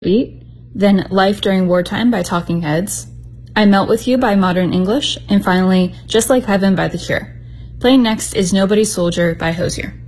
Beat, then Life During Wartime by Talking Heads, I Melt With You by Modern English, and finally, Just Like Heaven by The Cure. Playing next is Nobody's Soldier by Hozier.